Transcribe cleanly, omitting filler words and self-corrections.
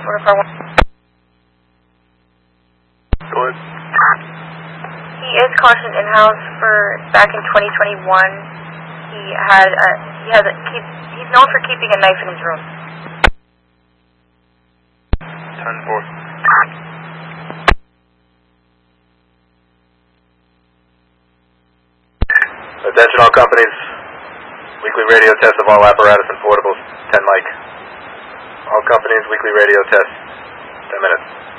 Order car 1. Go ahead. He is cautioned in-house for back in 2021. He's known for keeping a knife in his room. 10-4. Attention all companies. Weekly radio test of all apparatus and portables. 10 mic. All companies, weekly radio test. 10 minutes.